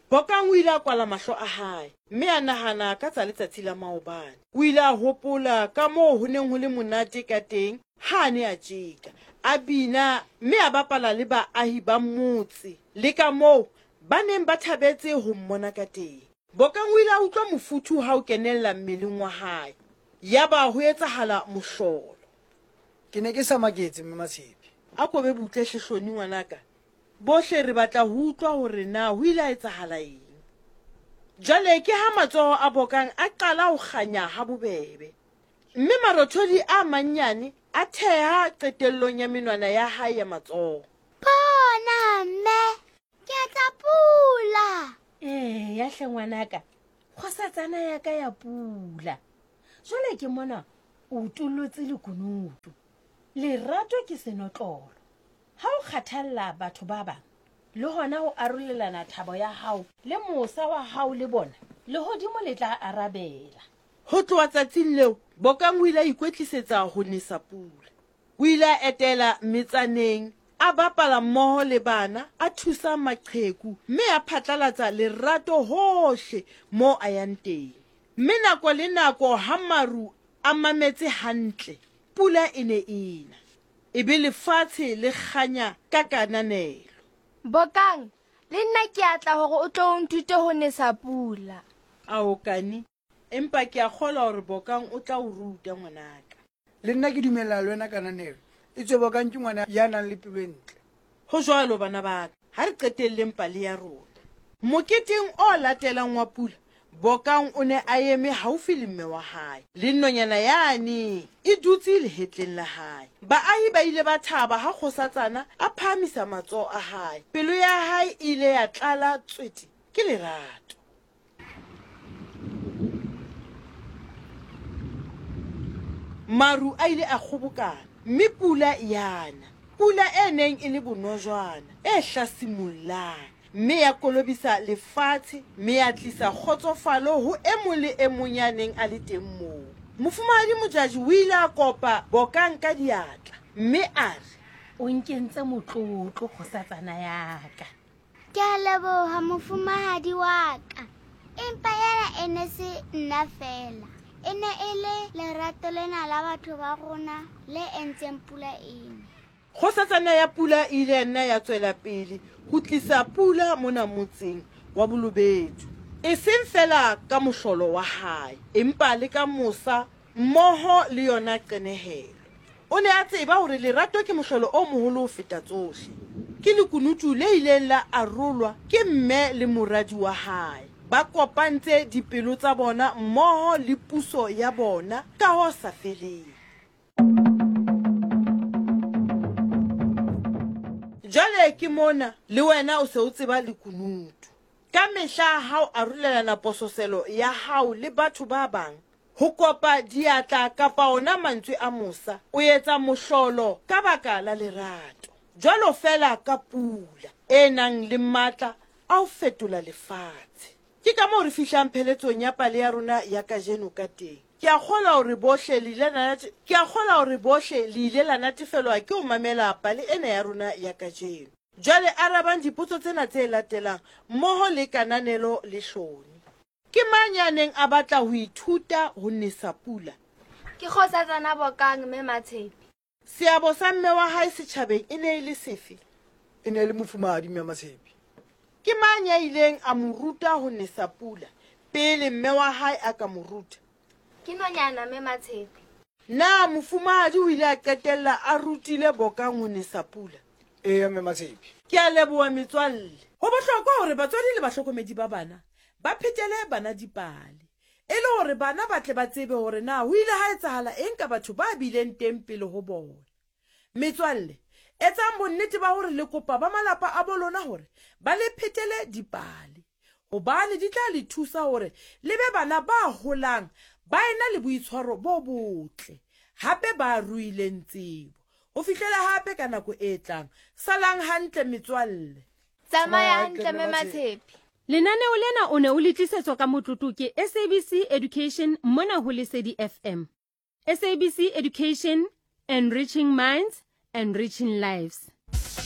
Bokang o ile a kwala mahlo a hae, mme a nahana ka tsa letsatsi la maobane. O ile a hopola ka moo ho neng ho le monate ka teng ha ne a tjeka, a bina, mme a bapala le baahi ba motse, le ka moo ba neng ba thabetse ho mmona ka teng. Bokang o ile a utlwa mofuthu ha o kenella mmeleng wa hae, yaba ho etsahala mohlolo. Ke ne ke sa maketse mme Matshepi. A ko be butle hlehloni ngwanaka. Bohle re batla ho utlwa hore na ho ile a etsahala eng. Jwale ke ha matsoho a Bokang a qala ho kganya ha bobebe, mme marothodi a manyane a theha qetellong ya menwana ya hae ya matsoho. Bona mme, ke a tsa pula. Ya hle ngwanaka, kgosatsana ya ka ya pula. Jwale ke mona o tullotse lekunutu. Lerato ke senotlolo. Ha o kgathalla batho ba bang, le hona ho arolelana thabo ya hao le mosa wa hao le bona, le hodimo le tla arabela. Ho tloha tsatsing leo, Bokang o ile a ikwetlisetsa ho nesa pula. O ile a etela metsaneng, a bapala mmoho le bana, a thusa maqheku, mme a phatlalatsa lerato hohle moo a yang teng. Mme nako le nako ha maru a mametse hantle, pula e ne ena, e be lefatshe le kganya ka kananelo. Bokang, le nna ke atla hore o tlo o nthute ho nesa pula. Ao kani, empa ke a kgolwa hore Bokang o tla o ruta ngwanaka. Le nna ke dumella le wena kananelo. E tswe Bokang ke ngwana ya nang le pelo e ntle. Ho jwalo bana ba ka, ha re qetelleng pale ya rona. Moketeng o latelang wa pula, Bokang o ne a eme haufi le mme wa hae, le nonyana yane e dutse lehetleng la hae. Baahi ba ile ba thaba ha kgosatsana a phahamisa matsoho a hae. Pelo ya hae ile ya tlala tswete ke lerato. Maru a ile a kgobokana, mme pula yana. Pula e neng e le bonojwana, e hlasimollang, mme ya kolobisa lefatshe, mme ya tlisa kgotsofalo ho e mong le e mong ya neng a le teng moo. Mofumahadi Modjadji o ile a kopa Bokang ka diatla, mme a re, O nkentse motlotlo kgosatsana ya ka. Ke a leboha mofumahadi wa ka. Empa yana e ne se nna fela. E ne e le lerato lena la batho ba rona le entseng pula ena. Kgosatsana ya pula ile nna ya tswela pele ho tlisa pula mona motseng wa Bolobedu. E seng fela ka mohlolo wa hae, empa le ka mosa mmoho le yona qenehelo. O ne a tseba hore lerato ke mohlolo o moholo ho feta tsohle. Ke lekunutu le ileng la arolwa ke mme le moradi wa hae. Ba kopantse dipelo tsa bona mmoho le puso ya bona ka ho sa feleng. Jwale ke mona le wena o se o tseba lekunutu. Ka mehla ha o arolelana pososelo ya hao le batho ba bang, ho kopa diatla kapa ona mantswe a mosa, o etsa mohlolo ka baka la lerato. Jwalo fela ka pula e nang le matla a ho fetola lefatshe. Ke ka moo re fihlang pheletsong ya pale ya rona ya kajeno ka teng. Ke a kgolwa hore bohle le ile la natefelwa ke ho mamela pale ena ya rona ya kajeno. Jwale arabang dipotso tsena tse latelang mmoho le kananelo le hloni. Ke mang ya neng a batla ho ithuta ho nesa pula? Ke kgosatsana Bokang mme Matshepi. Seabo sa mme wa hae setjhabeng e ne e le sefe? E ne le mofumahadi mme Matshepi. Ke mang ya ileng a mo ruta ho nesa pula pele mme wa hae a ka mo ruta? Ke nonyana mme Matshepi. Na mofumahadi o ile a qetella a rutile Bokang ho nesa pula? Eya mme Matshepi. Ke a leboha metswalle. Ho bohlokwa hore batswadi le bahlokomedi ba bana ba phetele bana dipale, e le hore bana ba tle ba tsebe hore na ho ile ha etsahala eng ka batho ba bileng teng pele ho bona. Metswalle, etsang bonnete ba hore le kopa ba malapa a bolona hore ba le phetele dipale, hobane di tla le thusa hore le be bana ba holang ba ena le boitshwaro bo botle, hape ba ruileng tsebo. Ho fihlela hape ka nako e tlang, salang hantle metswalle. Tsamaya hantle mme Matshepi. Lenaneo lena o ne o le tlisetswa ka motlotlo ke SABC Education mona ho Lesedi FM. SABC Education, enriching minds, enriching lives.